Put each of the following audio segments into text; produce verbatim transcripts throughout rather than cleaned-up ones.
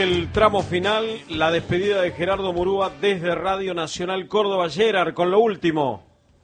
el tramo final, la despedida de Gerardo Murúa desde Radio Nacional Córdoba. Gerard, con lo último.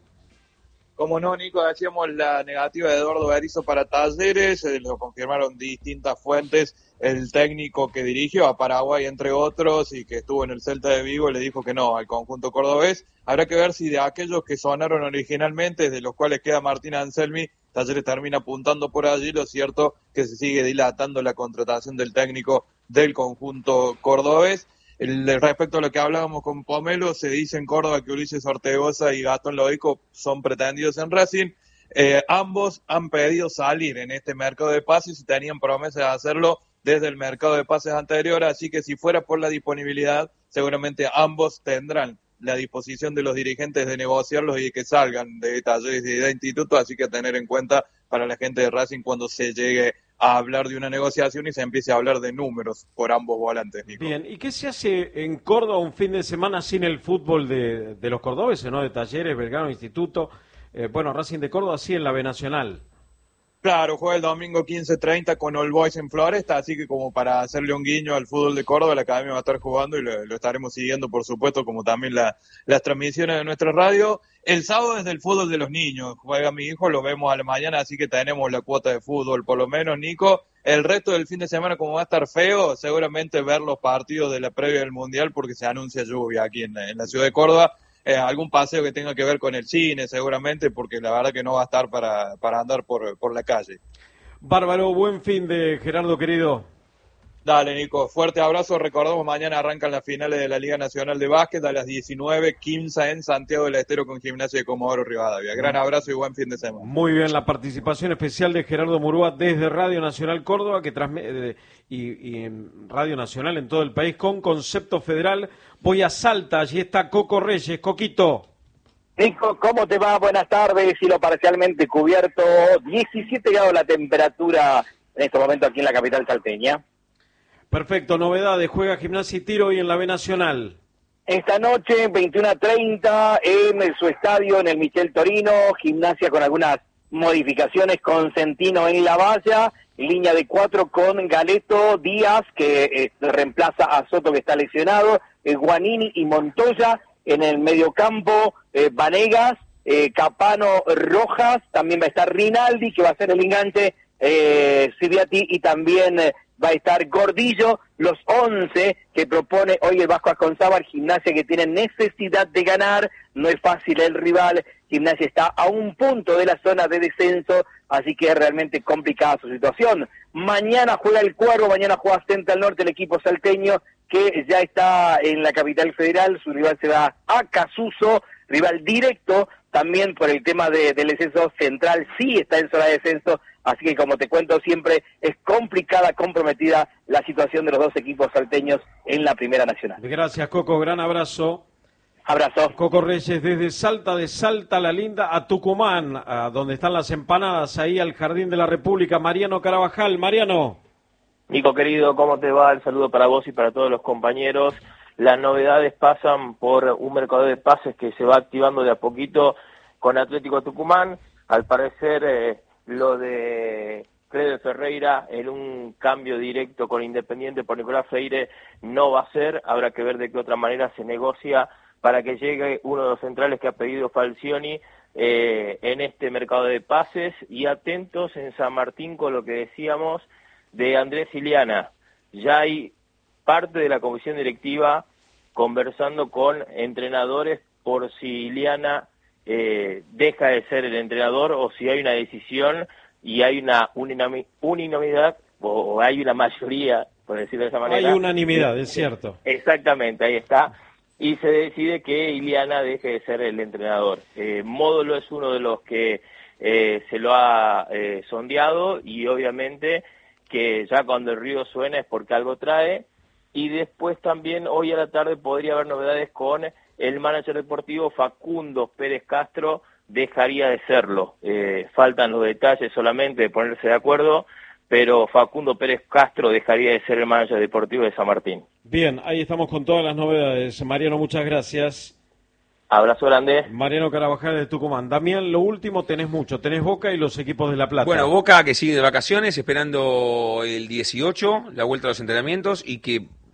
Como no, Nico, decíamos la negativa de Eduardo Berizzo para Talleres, eh, lo confirmaron distintas fuentes, el técnico que dirigió a Paraguay, entre otros, y que estuvo en el Celta de Vigo, le dijo que no al conjunto cordobés. Habrá que ver si de aquellos que sonaron originalmente, de los cuales queda Martín Anselmi, Talleres termina apuntando por allí. Lo cierto que se sigue dilatando la contratación del técnico del conjunto cordobés. El, respecto a lo que hablábamos con Pomelo, se dice en Córdoba que Ulises Ortegoza y Gastón Loico son pretendidos en Racing. Eh, ambos han pedido salir en este mercado de pases y tenían promesa de hacerlo desde el mercado de pases anterior, así que si fuera por la disponibilidad, seguramente ambos tendrán la disposición de los dirigentes de negociarlos y que salgan de Talleres y de Instituto, así que a tener en cuenta para la gente de Racing cuando se llegue a hablar de una negociación y se empiece a hablar de números por ambos volantes, Nico. Bien, ¿y qué se hace en Córdoba un fin de semana sin el fútbol de, de los cordobeses, ¿no? De Talleres, Belgrano, Instituto, eh, bueno, Racing de Córdoba sí en la B Nacional. Claro, juega el domingo quince treinta con All Boys en Floresta, así que como para hacerle un guiño al fútbol de Córdoba, la academia va a estar jugando y lo, lo estaremos siguiendo, por supuesto, como también la, las transmisiones de nuestra radio. El sábado es del fútbol de los niños, juega mi hijo, lo vemos a la mañana, así que tenemos la cuota de fútbol, por lo menos, Nico. El resto del fin de semana, como va a estar feo, seguramente ver los partidos de la previa del Mundial, porque se anuncia lluvia aquí en, en la ciudad de Córdoba. Eh, algún paseo que tenga que ver con el cine, seguramente, porque la verdad que no va a estar para, para andar por, por la calle. Bárbaro, buen fin de Gerardo, querido. Dale, Nico, fuerte abrazo. Recordamos, mañana arrancan las finales de la Liga Nacional de Básquet a las diecinueve quince en Santiago del Estero con Gimnasia de Comodoro Rivadavia. Gran abrazo y buen fin de semana. Muy bien, la participación especial de Gerardo Murúa desde Radio Nacional Córdoba, que transmite y, y en Radio Nacional en todo el país con concepto federal. Voy a Salta, allí está Coco Reyes. Coquito. Nico, ¿cómo te va? Buenas tardes. Cielo parcialmente cubierto, diecisiete grados la temperatura en este momento aquí en la capital salteña. Perfecto, novedades, juega Gimnasia y Tiro hoy en la B Nacional. Esta noche, veintiuno a treinta, en su estadio, en el Michel Torino, Gimnasia con algunas modificaciones, con Centino en la valla, línea de cuatro con Galeto, Díaz, que eh, reemplaza a Soto, que está lesionado, eh, Guanini y Montoya, en el mediocampo, eh, Vanegas, eh, Capano, Rojas, también va a estar Rinaldi, que va a ser el enganche, eh, Siviati, y también eh, va a estar Gordillo, los once que propone hoy el Vasco Asconzábal. Gimnasia que tiene necesidad de ganar, no es fácil el rival, Gimnasia está a un punto de la zona de descenso, así que es realmente complicada su situación. Mañana juega el Cuervo, mañana juega Central Norte, el equipo salteño, que ya está en la capital federal, su rival será Acasuso, rival directo, también por el tema de, del descenso. Central sí está en zona de descenso, así que como te cuento siempre, es complicada, comprometida la situación de los dos equipos salteños en la Primera Nacional. Gracias, Coco, gran abrazo. Abrazo. Coco Reyes desde Salta, de Salta la Linda a Tucumán, a donde están las empanadas, ahí al Jardín de la República. Mariano Carabajal. Mariano. Nico querido, ¿cómo te va? El saludo para vos y para todos los compañeros. Las novedades pasan por un mercado de pases que se va activando de a poquito con Atlético Tucumán. Al parecer, eh, lo de Fede Ferreira en un cambio directo con Independiente por Nicolás Freire no va a ser. Habrá que ver de qué otra manera se negocia para que llegue uno de los centrales que ha pedido Falcioni eh, en este mercado de pases. Y atentos en San Martín con lo que decíamos de Andrés Iliana. Ya hay parte de la comisión directiva conversando con entrenadores por si Iliana eh, deja de ser el entrenador o si hay una decisión y hay una unanimidad o hay una mayoría, por decirlo de esa manera. Hay unanimidad, es cierto. Exactamente, ahí está. Y se decide que Iliana deje de ser el entrenador. Eh, Módulo es uno de los que eh, se lo ha eh, sondeado y obviamente que ya cuando el río suena es porque algo trae. Y después también hoy a la tarde podría haber novedades con el manager deportivo Facundo Pérez Castro, dejaría de serlo. Eh, faltan los detalles solamente de ponerse de acuerdo, pero Facundo Pérez Castro dejaría de ser el manager deportivo de San Martín. Bien, ahí estamos con todas las novedades. Mariano, muchas gracias. Abrazo grande. Mariano Carabajal de Tucumán. Damián, lo último, tenés mucho. Tenés Boca y los equipos de La Plata. Bueno, Boca que sigue de vacaciones, esperando el dieciocho, la vuelta a los entrenamientos, y que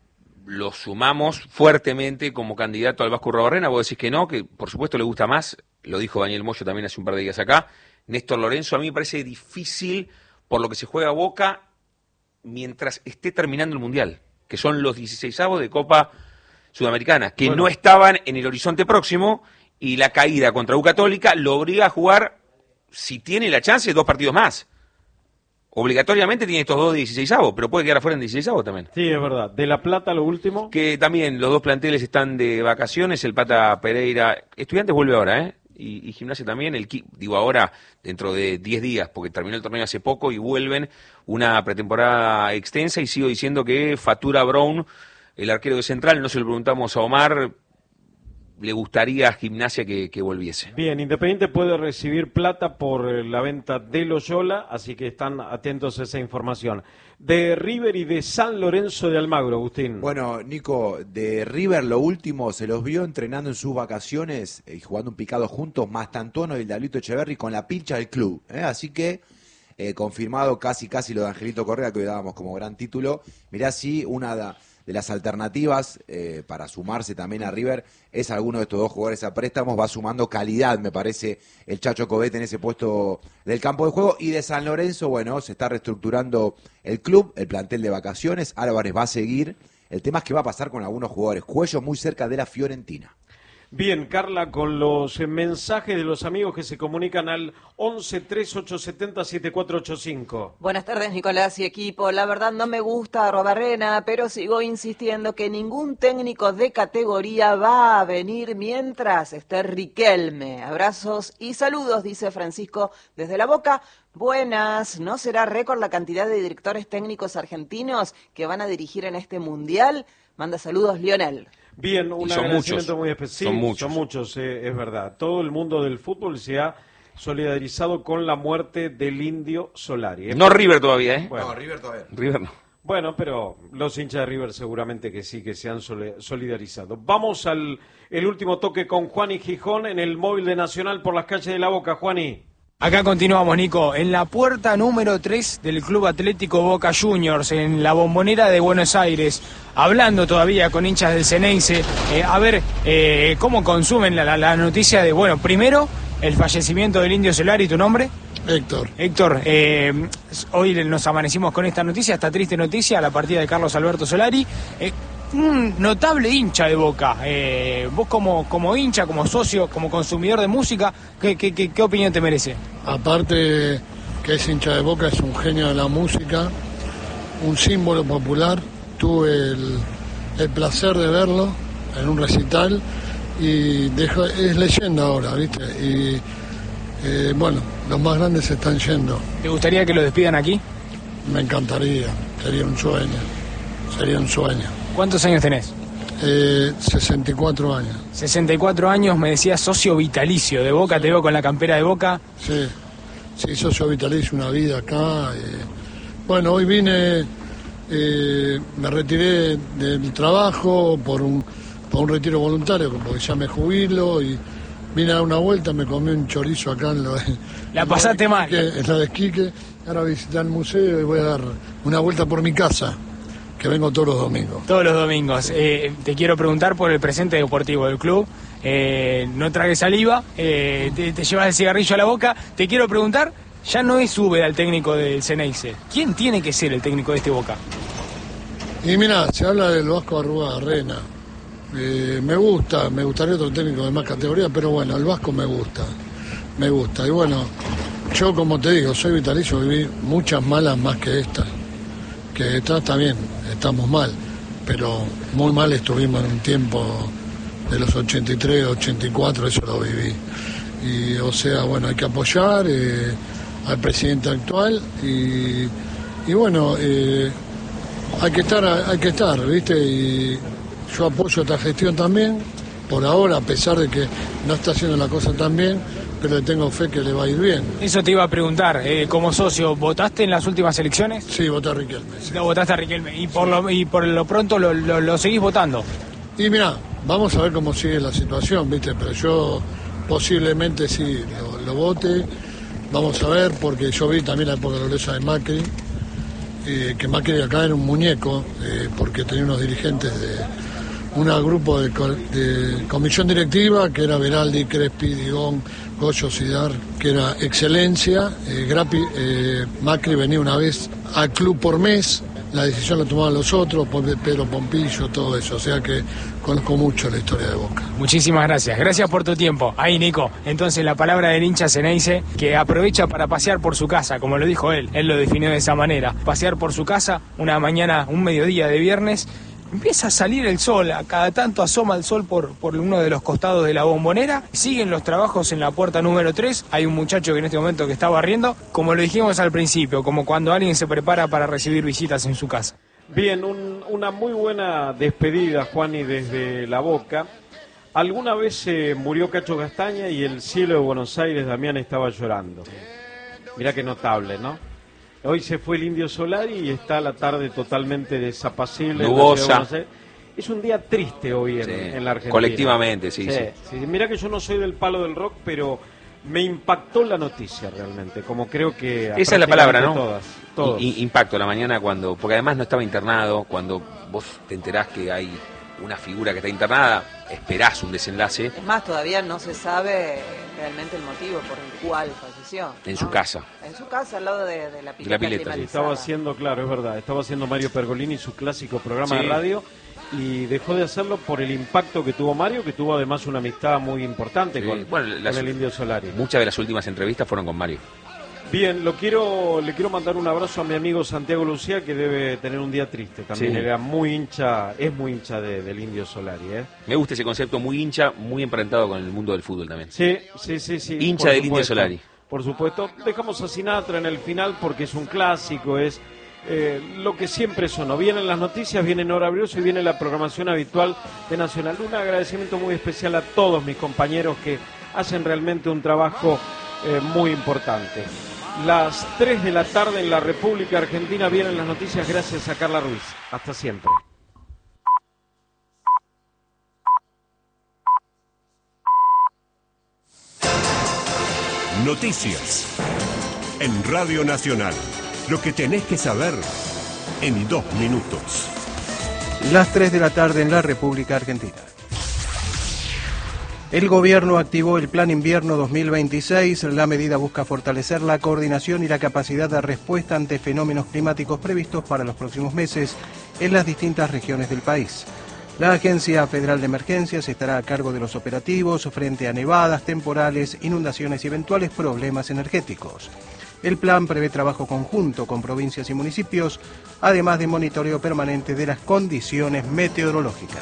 lo sumamos fuertemente como candidato al Vasco Arruabarrena. Vos decís que no, que por supuesto le gusta más, lo dijo Daniel Moyo también hace un par de días acá. Néstor Lorenzo, a mí me parece difícil por lo que se juega Boca mientras esté terminando el Mundial, que son los dieciseisavos de Copa Sudamericana, que bueno. no estaban en el horizonte próximo, y la caída contra U Católica lo obliga a jugar, si tiene la chance, dos partidos más. Obligatoriamente tiene estos dos dieciseisavos, pero puede quedar afuera en dieciseisavos también. Sí, es verdad. De La Plata, lo último. Que también los dos planteles están de vacaciones, el Pata Pereira, Estudiantes vuelve ahora, ¿eh? Y, y Gimnasia también, el digo ahora, dentro de diez días, porque terminó el torneo hace poco y vuelven una pretemporada extensa, y sigo diciendo que Fatura Brown, el arquero de Central, no se lo preguntamos a Omar, le gustaría a Gimnasia que, que volviese. Bien, Independiente puede recibir plata por la venta de Loyola, así que están atentos a esa información. De River y de San Lorenzo de Almagro, Agustín. Bueno, Nico, de River lo último, se los vio entrenando en sus vacaciones y eh, jugando un picado juntos, Mastantuono y el Diablito Echeverri con la pincha del club, ¿eh? Así que eh, confirmado casi casi lo de Angelito Correa, que hoy dábamos como gran título. Mirá, sí, una da, de las alternativas eh, para sumarse también a River es alguno de estos dos jugadores a préstamos. Va sumando calidad, me parece, el Chacho Cobete en ese puesto del campo de juego. Y de San Lorenzo, bueno, se está reestructurando el club, el plantel de vacaciones. Álvarez va a seguir. El tema es qué va a pasar con algunos jugadores. Cuello muy cerca de la Fiorentina. Bien, Carla, con los mensajes de los amigos que se comunican al once, treinta y ocho setenta, setenta y cuatro ochenta y cinco. Buenas tardes, Nicolás y equipo. La verdad no me gusta Arruabarrena, pero sigo insistiendo que ningún técnico de categoría va a venir mientras esté Riquelme. Abrazos y saludos, dice Francisco desde La Boca. Buenas, ¿no será récord la cantidad de directores técnicos argentinos que van a dirigir en este mundial? Manda saludos, Lionel. Bien, un agradecimiento muy especial. Son muchos. Son muchos, eh, es verdad. Todo el mundo del fútbol se ha solidarizado con la muerte del Indio Solari. ¿eh? No River todavía, ¿eh? Bueno, no, River todavía. River no. Bueno, pero los hinchas de River seguramente que sí, que se han solidarizado. Vamos al el último toque con Juani Gijón en el móvil de Nacional por las calles de La Boca. Juani. Acá continuamos, Nico, en la puerta número tres del Club Atlético Boca Juniors, en la Bombonera de Buenos Aires, hablando todavía con hinchas del Ceneice, eh, a ver eh, cómo consumen la, la, la noticia de, bueno, primero, el fallecimiento del Indio Solari. ¿Tu nombre? Héctor. Héctor, eh, hoy nos amanecimos con esta noticia, esta triste noticia, la partida de Carlos Alberto Solari. Eh, un notable hincha de Boca. Eh, vos como, como hincha, como socio, como consumidor de música, ¿qué, qué, qué, qué opinión te merece? Aparte que es hincha de Boca, es un genio de la música, un símbolo popular. Tuve el, el placer de verlo en un recital y deja, es leyenda ahora, ¿viste? Y eh, bueno, los más grandes se están yendo. ¿Te gustaría que lo despidan aquí? Me encantaría, sería un sueño, sería un sueño. ¿Cuántos años tenés? Eh, sesenta y cuatro años. sesenta y cuatro años, me decías socio vitalicio de Boca, te veo con la campera de Boca. Sí, sí, socio vitalicio, una vida acá. Eh. Bueno, hoy vine, eh, me retiré del trabajo por un, por un retiro voluntario, porque ya me jubilo y vine a dar una vuelta, me comí un chorizo acá en lo de... La pasaste en mal. En la de Esquique, ahora voy a visitar el museo y voy a dar una vuelta por mi casa, que vengo todos los domingos. Todos los domingos. Eh, te quiero preguntar por el presente deportivo del club. Eh, no tragues saliva, eh, te, te llevas el cigarrillo a la boca. Te quiero preguntar, ya no es Úbeda el técnico del Ceneice. ¿Quién tiene que ser el técnico de este Boca? Y mira, se habla del Vasco Arruabarrena. Eh, me gusta, me gustaría otro técnico de más categoría, pero bueno, el Vasco me gusta, me gusta. Y bueno, yo como te digo, soy vitalicio, viví muchas malas más que esta. Que esta está bien, estamos mal, pero muy mal estuvimos en un tiempo de los ochenta y tres, ochenta y cuatro, eso lo viví. Y o sea, bueno, hay que apoyar eh, al presidente actual y, y bueno, eh, hay que estar, hay que estar, ¿viste? Y yo apoyo esta gestión también, por ahora, a pesar de que no está haciendo la cosa tan bien, pero le tengo fe que le va a ir bien. Eso te iba a preguntar, eh, como socio, ¿votaste en las últimas elecciones? Sí, voté a Riquelme. Sí. No, votaste a Riquelme, y por lo, y por lo pronto lo, lo, lo seguís votando. Y mira, vamos a ver cómo sigue la situación, ¿viste? Pero yo posiblemente sí lo, lo vote, vamos a ver, porque yo vi también la época gloriosa de Macri, eh, que Macri acá era un muñeco, eh, porque tenía unos dirigentes de un grupo de, de comisión directiva, que era Veraldi, Crespi, Digón, Goyo, Sidar, que era excelencia. Eh, Grapi, eh, Macri venía una vez al club por mes, la decisión la tomaban los otros, Pedro Pompillo, todo eso, o sea que conozco mucho la historia de Boca. Muchísimas gracias, gracias por tu tiempo. Ahí, Nico, entonces la palabra del hincha Ceneice, que aprovecha para pasear por su casa, como lo dijo él, él lo definió de esa manera, pasear por su casa, una mañana, un mediodía de viernes, empieza a salir el sol, a cada tanto asoma el sol por, por uno de los costados de la Bombonera, siguen los trabajos en la puerta número tres, hay un muchacho que en este momento que está barriendo, como lo dijimos al principio, como cuando alguien se prepara para recibir visitas en su casa. Bien, un, una muy buena despedida, Juani, desde La Boca. Alguna vez se eh, murió Cacho Castaña y el cielo de Buenos Aires, Damián, estaba llorando. Mirá qué notable, ¿no? Hoy se fue el Indio Solari y está la tarde totalmente desapacible. Nubosa. De es un día triste hoy en, sí, en la Argentina. Colectivamente, sí, sí. sí. sí. Mira que yo no soy del palo del rock, pero me impactó la noticia realmente, como creo que... Esa es la palabra, ¿no? Todas, todos. I, impacto la mañana cuando... Porque además no estaba internado, cuando vos te enterás que hay una figura que está internada, esperás un desenlace. Es más, todavía no se sabe realmente el motivo por el cual falleció. En ¿no? su casa. En su casa, al lado de, de la pileta. La pileta sí, estaba haciendo, claro, es verdad, estaba haciendo Mario Pergolini su clásico programa sí. de radio y dejó de hacerlo por el impacto que tuvo Mario, que tuvo además una amistad muy importante sí. con, bueno, las, con el Indio Solari. Muchas de las últimas entrevistas fueron con Mario. Bien, lo quiero, le quiero mandar un abrazo a mi amigo Santiago Lucía, que debe tener un día triste también. Sí. Era muy hincha, es muy hincha de, del Indio Solari, ¿eh? Me gusta ese concepto, muy hincha, muy emparentado con el mundo del fútbol también. Sí, sí, sí, sí. Hincha del Indio Solari. Por supuesto. Dejamos a Sinatra en el final porque es un clásico, es eh, lo que siempre sonó. Vienen las noticias, viene Nora Brioso y viene la programación habitual de Nacional. Un agradecimiento muy especial a todos mis compañeros que hacen realmente un trabajo eh, muy importante. Las tres de la tarde en la República Argentina vienen las noticias gracias a Carla Ruiz. Hasta siempre. Noticias en Radio Nacional. Lo que tenés que saber en dos minutos. Las tres de la tarde en la República Argentina. El gobierno activó el Plan Invierno dos mil veintiséis. La medida busca fortalecer la coordinación y la capacidad de respuesta ante fenómenos climáticos previstos para los próximos meses en las distintas regiones del país. La Agencia Federal de Emergencias estará a cargo de los operativos frente a nevadas, temporales, inundaciones y eventuales problemas energéticos. El plan prevé trabajo conjunto con provincias y municipios, además de monitoreo permanente de las condiciones meteorológicas.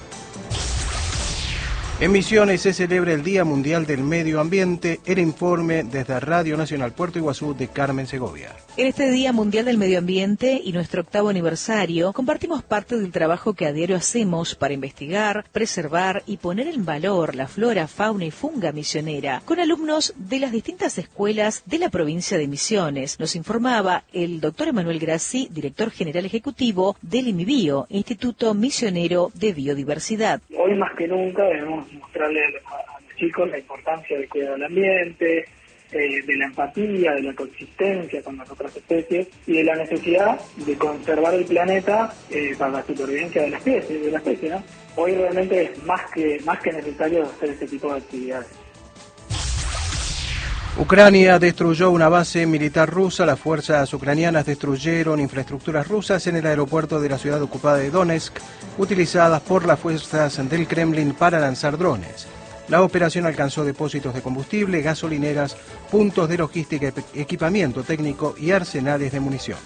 En Misiones se celebra el Día Mundial del Medio Ambiente. El informe desde Radio Nacional Puerto Iguazú de Carmen Segovia. En este Día Mundial del Medio Ambiente y nuestro octavo aniversario, compartimos parte del trabajo que a diario hacemos para investigar, preservar y poner en valor la flora, fauna y funga misionera, con alumnos de las distintas escuelas de la provincia de Misiones. Nos informaba el doctor Emanuel Grassi, director general ejecutivo del INMIBio, Instituto Misionero de Biodiversidad. Hoy más que nunca debemos mostrarle a los chicos la importancia de cuidar el ambiente, eh, de la empatía, de la coexistencia con las otras especies y de la necesidad de conservar el planeta eh, para la supervivencia de la especie, de la especie, ¿no? Hoy realmente es más que más que necesario hacer este tipo de actividades. Ucrania destruyó una base militar rusa. Las fuerzas ucranianas destruyeron infraestructuras rusas en el aeropuerto de la ciudad ocupada de Donetsk, utilizadas por las fuerzas del Kremlin para lanzar drones. La operación alcanzó depósitos de combustible, gasolineras, puntos de logística, equipamiento técnico y arsenales de munición.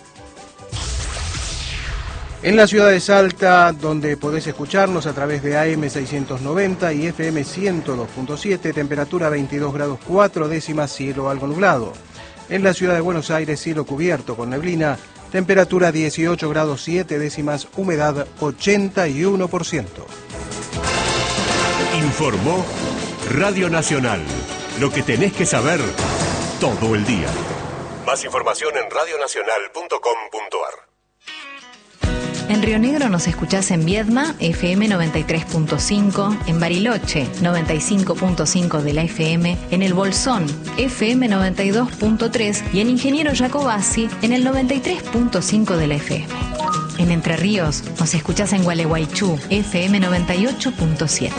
En la ciudad de Salta, donde podés escucharnos a través de A M seiscientos noventa y F M ciento dos punto siete, temperatura veintidós grados cuatro décimas, cielo algo nublado. En la ciudad de Buenos Aires, cielo cubierto con neblina, temperatura dieciocho grados siete décimas, humedad ochenta y uno por ciento. Informó Radio Nacional. Lo que tenés que saber todo el día. Más información en radio nacional punto com punto a r. En Río Negro nos escuchás en Viedma, F M noventa y tres punto cinco, en Bariloche, noventa y cinco punto cinco de la F M, en El Bolsón, F M noventa y dos punto tres y en Ingeniero Jacobasi, en el noventa y tres punto cinco de la F M. En Entre Ríos nos escuchás en Gualeguaychú, F M noventa y ocho punto siete.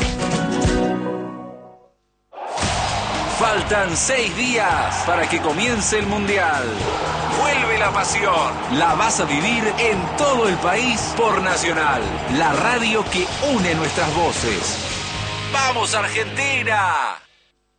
Faltan seis días para que comience el Mundial. Vuelve la pasión. La vas a vivir en todo el país por Nacional, la radio que une nuestras voces. ¡Vamos, Argentina!